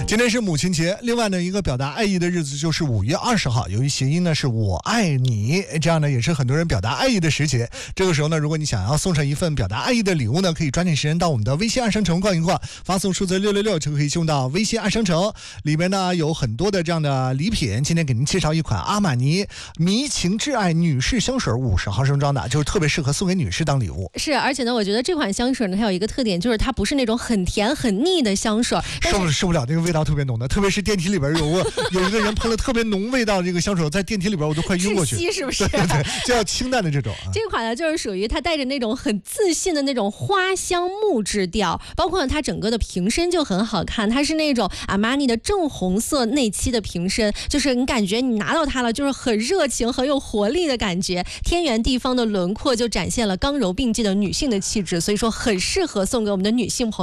今天是母亲节，另外呢，一个表达爱意的日子就是5月20号，由于谐音呢是我爱你，这样呢也是很多人表达爱意的时节。这个时候呢，如果你想要送上一份表达爱意的礼物呢，可以抓紧时间到我们的微信2商城逛一逛，发送数字666就可以送到微信2商城，里面呢有很多的这样的礼品。今天给您介绍一款阿玛尼迷情挚爱女士香水，50毫升装的，就是特别适合送给女士当礼物。 是，而且呢，我觉得这款香水呢，它有一个特点，就是它不是那种很甜很腻的香水， 受不了那个味道特别浓的，特别是电梯里边有一个人喷了特别浓味道的这个香水，在电梯里边我都快晕过去， 窒息是不是？ 对，就要清淡的这种。 这款呢，就是属于它带着那种很自信的那种花香木质调，包括它整个的瓶身就很好看，它是那种阿玛尼的正红色内漆的瓶身，就是你感觉你拿到它了，就是很热情、很有活力的感觉，天圆地方的轮廓就展现了刚柔并济的女性的气质，所以说很适合送给我们的女性朋友。